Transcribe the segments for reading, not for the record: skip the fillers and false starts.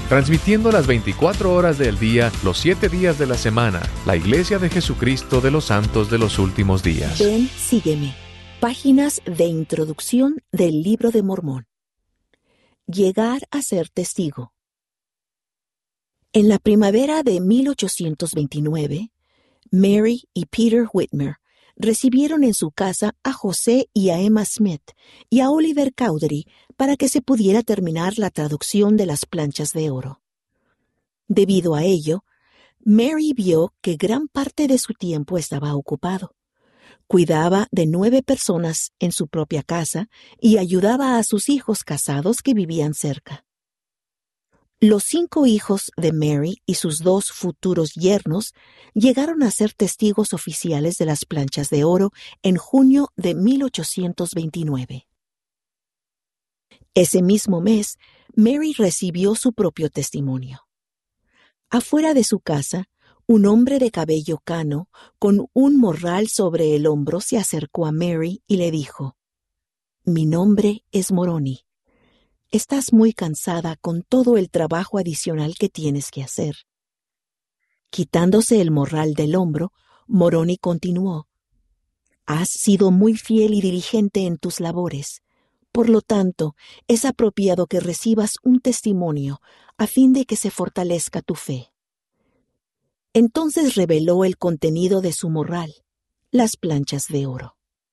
transmitiendo las 24 horas del día, los 7 días de la semana, la Iglesia de Jesucristo de los Santos de los Últimos Días. Ven, sígueme. Páginas de introducción del Libro de Mormón. Llegar a ser testigo. En la primavera de 1829, Mary y Peter Whitmer recibieron en su casa a José y a Emma Smith y a Oliver Cowdery para que se pudiera terminar la traducción de las planchas de oro. Debido a ello, Mary vio que gran parte de su tiempo estaba ocupado. Cuidaba de 9 personas en su propia casa y ayudaba a sus hijos casados que vivían cerca. Los 5 hijos de Mary y sus 2 futuros yernos llegaron a ser testigos oficiales de las planchas de oro en junio de 1829. Ese mismo mes, Mary recibió su propio testimonio. Afuera de su casa, un hombre de cabello cano, con un morral sobre el hombro, se acercó a Mary y le dijo: «Mi nombre es Moroni. Estás muy cansada con todo el trabajo adicional que tienes que hacer». Quitándose el morral del hombro, Moroni continuó: «Has sido muy fiel y diligente en tus labores. Por lo tanto, es apropiado que recibas un testimonio a fin de que se fortalezca tu fe». Entonces reveló el contenido de su morral, las planchas de oro.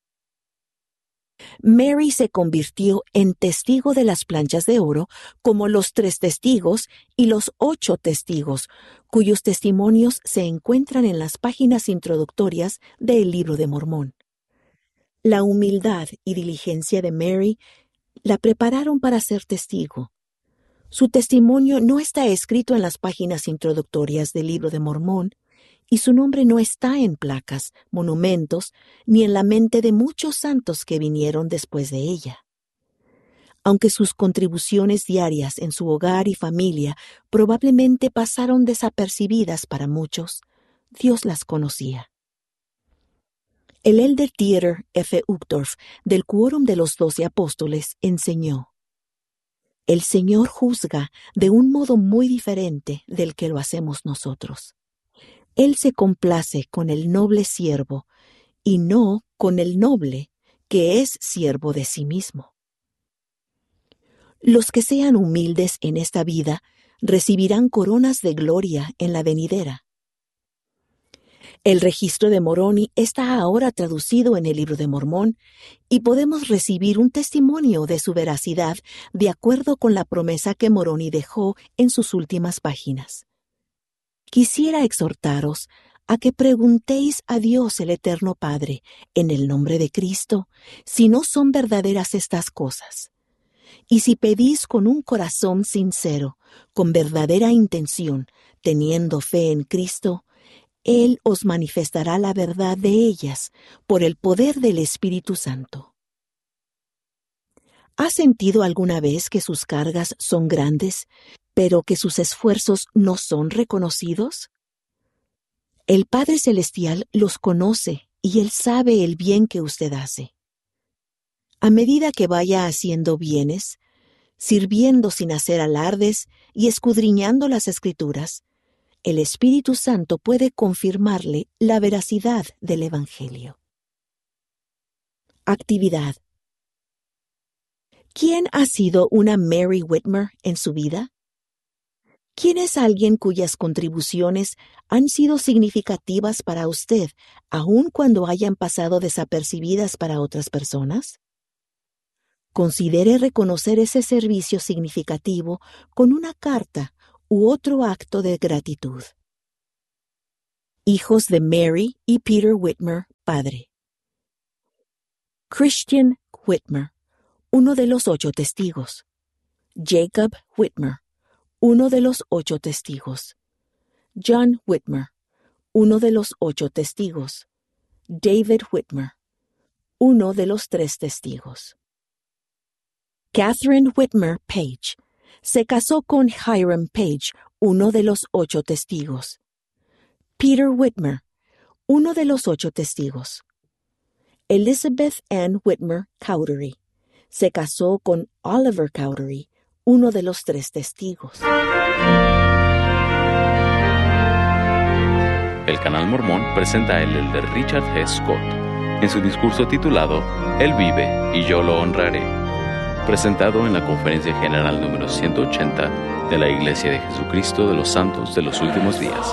Mary se convirtió en testigo de las planchas de oro como los 3 testigos y los 8 testigos, cuyos testimonios se encuentran en las páginas introductorias del Libro de Mormón. La humildad y diligencia de Mary la prepararon para ser testigo. Su testimonio no está escrito en las páginas introductorias del Libro de Mormón, y su nombre no está en placas, monumentos, ni en la mente de muchos santos que vinieron después de ella. Aunque sus contribuciones diarias en su hogar y familia probablemente pasaron desapercibidas para muchos, Dios las conocía. El elder Dieter F. Uchtdorf, del Quórum de los 12 Apóstoles, enseñó: «El Señor juzga de un modo muy diferente del que lo hacemos nosotros. Él se complace con el noble siervo y no con el noble que es siervo de sí mismo». Los que sean humildes en esta vida recibirán coronas de gloria en la venidera. El registro de Moroni está ahora traducido en el Libro de Mormón y podemos recibir un testimonio de su veracidad de acuerdo con la promesa que Moroni dejó en sus últimas páginas. Quisiera exhortaros a que preguntéis a Dios el Eterno Padre, en el nombre de Cristo, si no son verdaderas estas cosas. Y si pedís con un corazón sincero, con verdadera intención, teniendo fe en Cristo, Él os manifestará la verdad de ellas por el poder del Espíritu Santo. ¿Has sentido alguna vez que sus cargas son grandes, pero que sus esfuerzos no son reconocidos? El Padre Celestial los conoce y Él sabe el bien que usted hace. A medida que vaya haciendo bienes, sirviendo sin hacer alardes y escudriñando las Escrituras, el Espíritu Santo puede confirmarle la veracidad del Evangelio. Actividad. ¿Quién ha sido una Mary Whitmer en su vida? ¿Quién es alguien cuyas contribuciones han sido significativas para usted, aun cuando hayan pasado desapercibidas para otras personas? Considere reconocer ese servicio significativo con una carta u otro acto de gratitud. Hijos de Mary y Peter Whitmer, padre. Christian Whitmer, uno de los 8 testigos. Jacob Whitmer, uno de los 8 testigos. John Whitmer, uno de los 8 testigos. David Whitmer, uno de los 3 testigos. Catherine Whitmer Page se casó con Hiram Page, uno de los 8 testigos. Peter Whitmer, uno de los 8 testigos. Elizabeth Ann Whitmer Cowdery se casó con Oliver Cowdery, uno de los 3 testigos. El Canal Mormón presenta el elder Richard G. Scott en su discurso titulado Él vive y yo lo honraré, presentado en la Conferencia General número 180 de la Iglesia de Jesucristo de los Santos de los Últimos Días.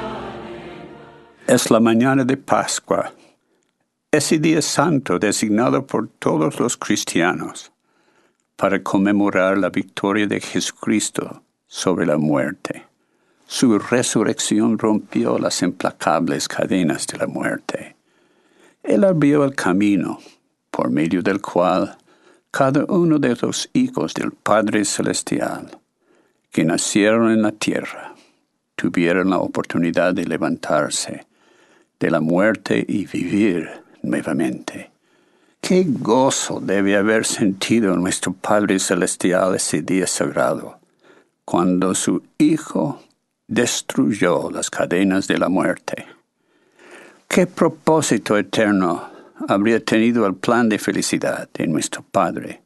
Es la mañana de Pascua, ese día santo designado por todos los cristianos para conmemorar la victoria de Jesucristo sobre la muerte. Su resurrección rompió las implacables cadenas de la muerte. Él abrió el camino por medio del cual cada uno de los hijos del Padre Celestial que nacieron en la tierra tuvieron la oportunidad de levantarse de la muerte y vivir nuevamente. ¡Qué gozo debe haber sentido nuestro Padre Celestial ese día sagrado, cuando su Hijo destruyó las cadenas de la muerte! ¿Qué propósito eterno habría tenido el plan de felicidad de nuestro Padre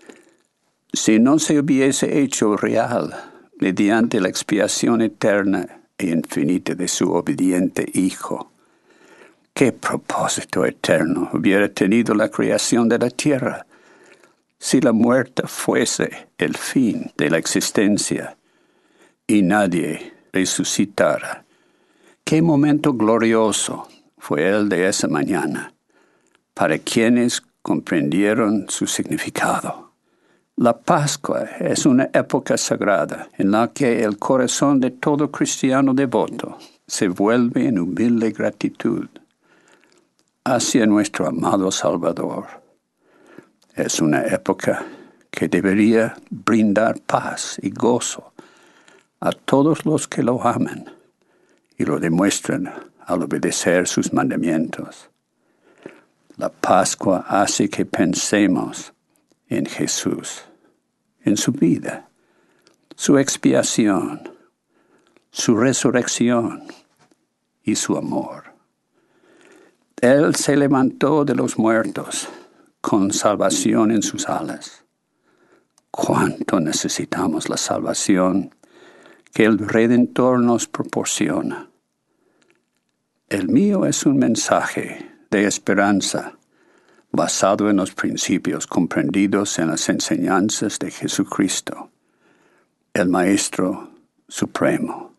si no se hubiese hecho real mediante la expiación eterna e infinita de su obediente Hijo? ¿Qué propósito eterno hubiera tenido la creación de la tierra si la muerte fuese el fin de la existencia y nadie resucitara? ¡Qué momento glorioso fue el de esa mañana para quienes comprendieron su significado! La Pascua es una época sagrada en la que el corazón de todo cristiano devoto se vuelve en humilde gratitud hacia nuestro amado Salvador. Es una época que debería brindar paz y gozo a todos los que lo aman y lo demuestran al obedecer sus mandamientos. La Pascua hace que pensemos en Jesús, en su vida, su expiación, su resurrección y su amor. Él se levantó de los muertos con salvación en sus alas. ¿Cuánto necesitamos la salvación que el Redentor nos proporciona? El mío es un mensaje de esperanza basado en los principios comprendidos en las enseñanzas de Jesucristo, el Maestro Supremo.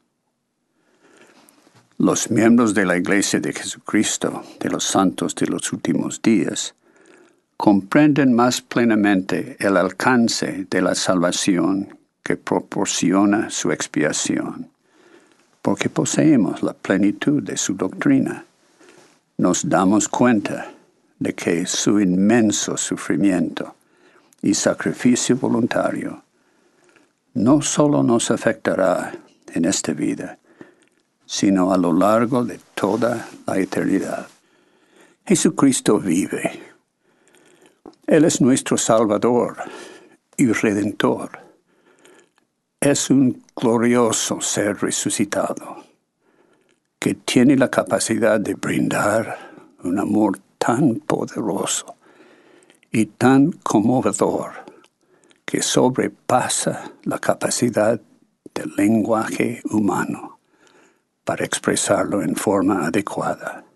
Los miembros de la Iglesia de Jesucristo de los Santos de los Últimos Días comprenden más plenamente el alcance de la salvación que proporciona su expiación, porque poseemos la plenitud de su doctrina. Nos damos cuenta de que su inmenso sufrimiento y sacrificio voluntario no solo nos afectará en esta vida, sino a lo largo de toda la eternidad. Jesucristo vive. Él es nuestro Salvador y Redentor. Es un glorioso ser resucitado que tiene la capacidad de brindar un amor tan poderoso y tan conmovedor que sobrepasa la capacidad del lenguaje humano para expresarlo en forma adecuada.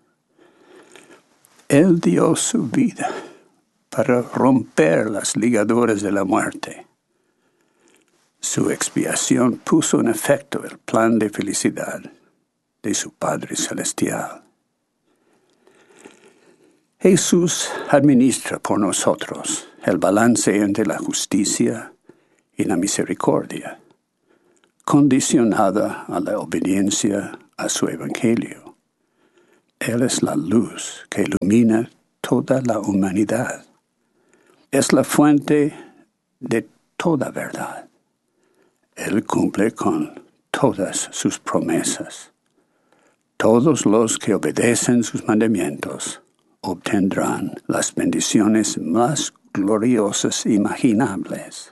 Él dio su vida para romper las ligaduras de la muerte. Su expiación puso en efecto el plan de felicidad de su Padre Celestial. Jesús administra por nosotros el balance entre la justicia y la misericordia, condicionada a la obediencia a su Evangelio. Él es la luz que ilumina toda la humanidad. Es la fuente de toda verdad. Él cumple con todas sus promesas. Todos los que obedecen sus mandamientos obtendrán las bendiciones más gloriosas imaginables.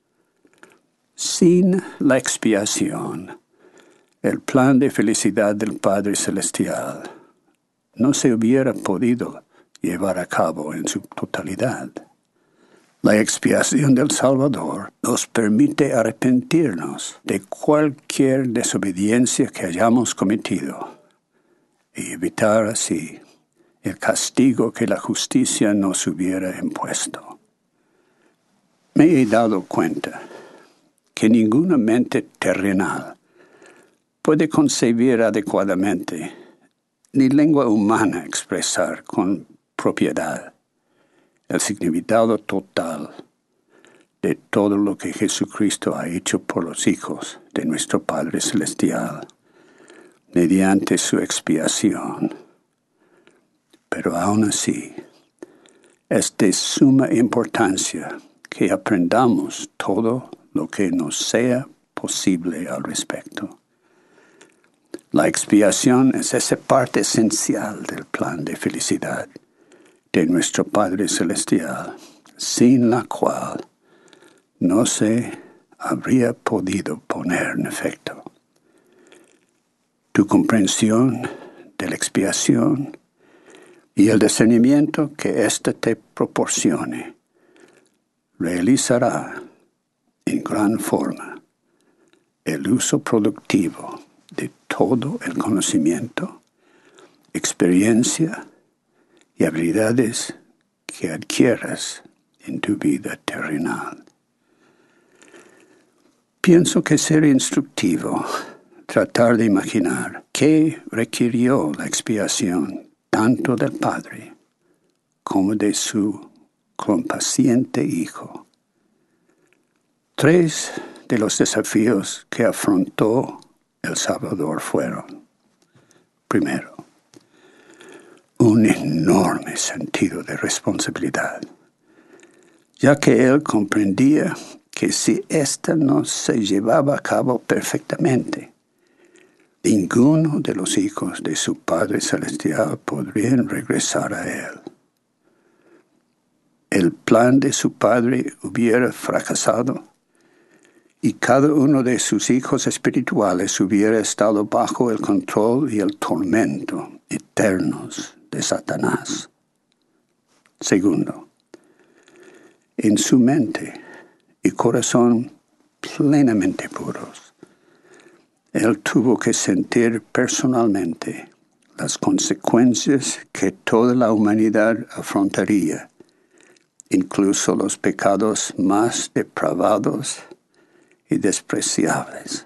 Sin la expiación, el plan de felicidad del Padre Celestial no se hubiera podido llevar a cabo en su totalidad. La expiación del Salvador nos permite arrepentirnos de cualquier desobediencia que hayamos cometido y evitar así el castigo que la justicia nos hubiera impuesto. Me he dado cuenta que ninguna mente terrenal puede concebir adecuadamente, ni lengua humana expresar con propiedad el significado total de todo lo que Jesucristo ha hecho por los hijos de nuestro Padre Celestial mediante su expiación. Pero aún así, es de suma importancia que aprendamos todo lo que nos sea posible al respecto. La expiación es esa parte esencial del plan de felicidad de nuestro Padre Celestial, sin la cual no se habría podido poner en efecto. Tu comprensión de la expiación y el discernimiento que ésta te proporcione realizará en gran forma el uso productivo de todo el conocimiento, experiencia y habilidades que adquieras en tu vida terrenal. Pienso que sería instructivo tratar de imaginar qué requirió la expiación tanto del Padre como de su compaciente Hijo. 3 de los desafíos que afrontó el Salvador fueron: primero, un enorme sentido de responsabilidad, ya que él comprendía que si ésta no se llevaba a cabo perfectamente, ninguno de los hijos de su Padre Celestial podrían regresar a él. El plan de su Padre hubiera fracasado y cada uno de sus hijos espirituales hubiera estado bajo el control y el tormento eternos de Satanás. Segundo, en su mente y corazón plenamente puros, él tuvo que sentir personalmente las consecuencias que toda la humanidad afrontaría, incluso los pecados más depravados y despreciables.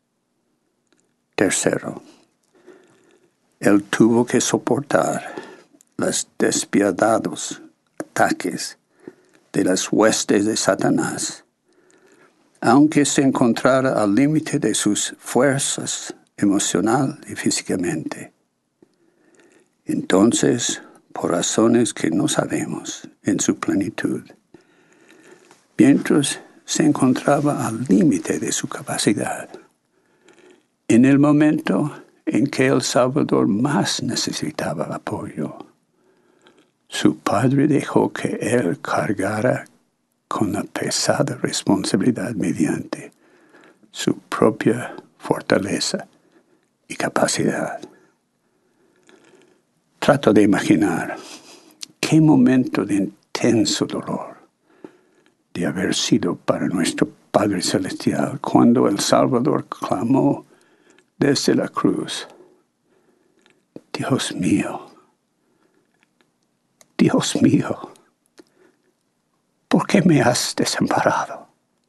Tercero, él tuvo que soportar los despiadados ataques de las huestes de Satanás, aunque se encontrara al límite de sus fuerzas emocional y físicamente. Entonces, por razones que no sabemos en su plenitud, mientras se encontraba al límite de su capacidad, en el momento en que el Salvador más necesitaba apoyo, su Padre dejó que él cargara con la pesada responsabilidad mediante su propia fortaleza y capacidad. Trato de imaginar qué momento de intenso dolor de haber sido para nuestro Padre Celestial cuando el Salvador clamó desde la cruz: Dios mío, ¿por qué me has desamparado?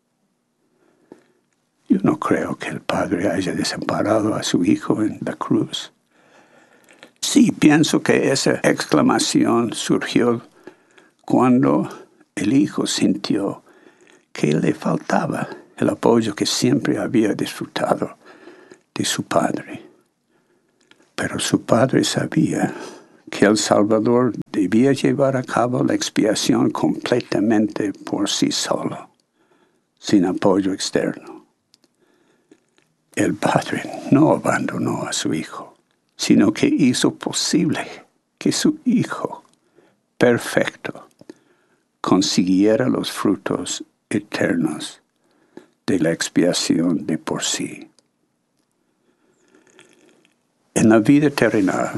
Yo no creo que el Padre haya desamparado a su Hijo en la cruz. Sí, pienso que esa exclamación surgió cuando el Hijo sintió que le faltaba el apoyo que siempre había disfrutado de su Padre. Pero su Padre sabía que el Salvador debía llevar a cabo la expiación completamente por sí solo, sin apoyo externo. El Padre no abandonó a su Hijo, sino que hizo posible que su Hijo perfecto consiguiera los frutos eternos de la expiación de por sí. En la vida terrenal,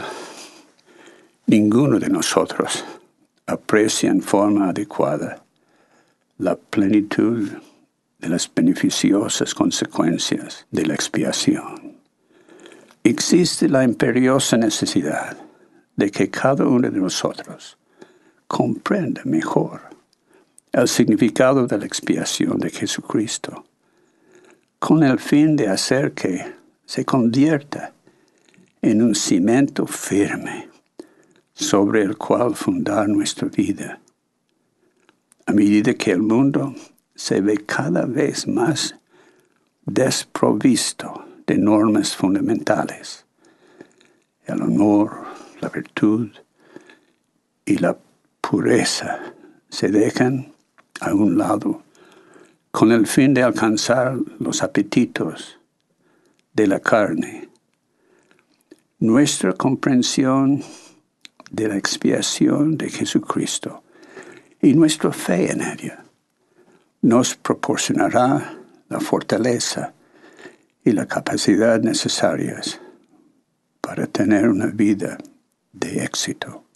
ninguno de nosotros aprecia en forma adecuada la plenitud de las beneficiosas consecuencias de la expiación. Existe la imperiosa necesidad de que cada uno de nosotros comprenda mejor el significado de la expiación de Jesucristo, con el fin de hacer que se convierta en un cimiento firme sobre el cual fundar nuestra vida. A medida que el mundo se ve cada vez más desprovisto de normas fundamentales, el honor, la virtud y la pureza se dejan a un lado con el fin de alcanzar los apetitos de la carne. Nuestra comprensión de la expiación de Jesucristo y nuestra fe en ella nos proporcionará la fortaleza y la capacidad necesarias para tener una vida de éxito,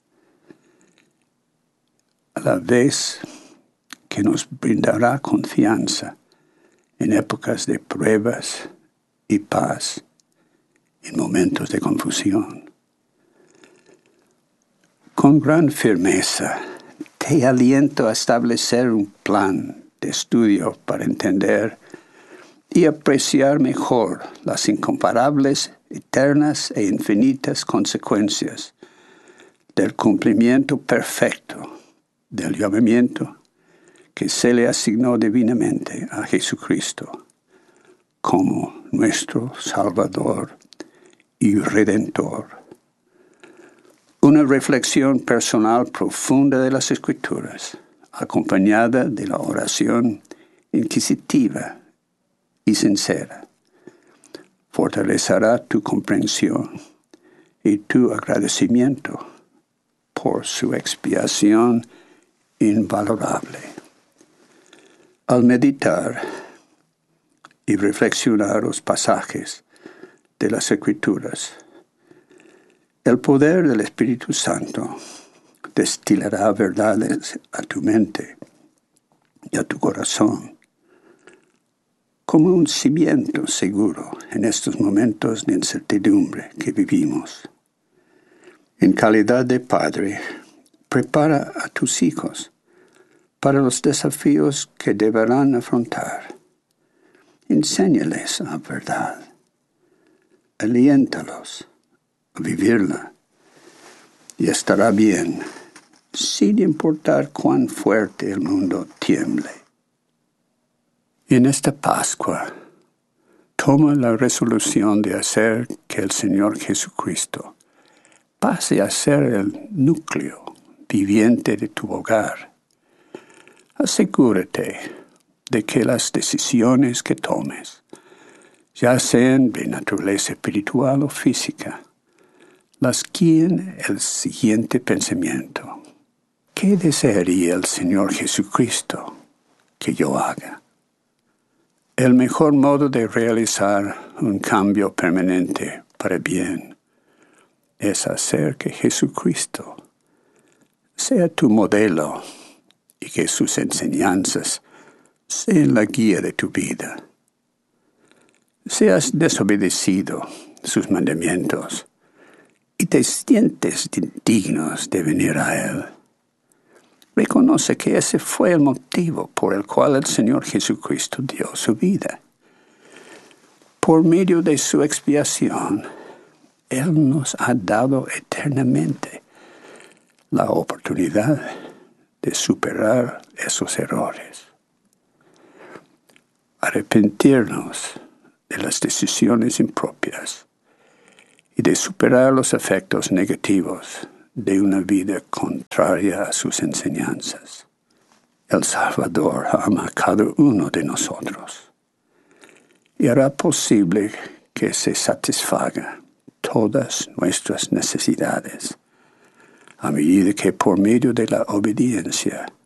a la vez que nos brindará confianza en épocas de pruebas y paz en momentos de confusión. Con gran firmeza te aliento a establecer un plan de estudio para entender y apreciar mejor las incomparables, eternas e infinitas consecuencias del cumplimiento perfecto del llamamiento que se le asignó divinamente a Jesucristo como nuestro Salvador y Redentor. Una reflexión personal profunda de las Escrituras, acompañada de la oración inquisitiva y sincera, fortalecerá tu comprensión y tu agradecimiento por su expiación invalorable. Al meditar y reflexionar los pasajes de las Escrituras, el poder del Espíritu Santo destilará verdades a tu mente y a tu corazón como un cimiento seguro en estos momentos de incertidumbre que vivimos. En calidad de padre, prepara a tus hijos para los desafíos que deberán afrontar. Enséñales la verdad. Aliéntalos a vivirla y estará bien, sin importar cuán fuerte el mundo tiemble. En esta Pascua, toma la resolución de hacer que el Señor Jesucristo pase a ser el núcleo viviente de tu hogar. Asegúrate de que las decisiones que tomes, ya sean de naturaleza espiritual o física, las guíen el siguiente pensamiento: ¿qué desearía el Señor Jesucristo que yo haga? El mejor modo de realizar un cambio permanente para bien es hacer que Jesucristo sea tu modelo y que sus enseñanzas sean la guía de tu vida. Si has desobedecido sus mandamientos y te sientes dignos de venir a Él, reconoce que ese fue el motivo por el cual el Señor Jesucristo dio su vida. Por medio de su expiación, Él nos ha dado eternamente la oportunidad de superar esos errores. Arrepentirnos de las decisiones impropias y de superar los efectos negativos de una vida contraria a sus enseñanzas. El Salvador ama a cada uno de nosotros y hará posible que se satisfaga todas nuestras necesidades a medida que por medio de la obediencia